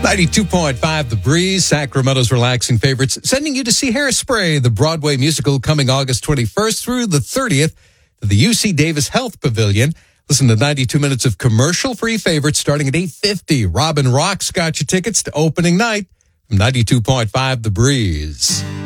92.5 The Breeze, Sacramento's relaxing favorites, sending you to see Hairspray, the Broadway musical coming August 21st through the 30th to the UC Davis Health Pavilion. Listen to 92 minutes of commercial-free favorites starting at $8.50. Robin Rock's got you tickets to opening night from 92.5 The Breeze.